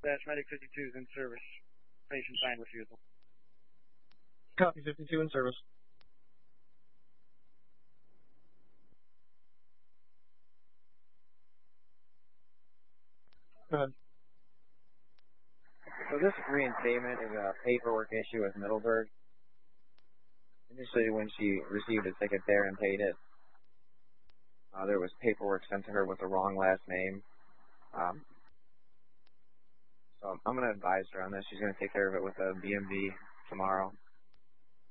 Medic 52 is in service. Patient signed refusal. Copy 52 in service. Go ahead. So this reinstatement is a paperwork issue with Middleburg. Initially, when she received a ticket there and paid it, there was paperwork sent to her with the wrong last name. So I'm going to advise her on this. She's going to take care of it with a BMV tomorrow.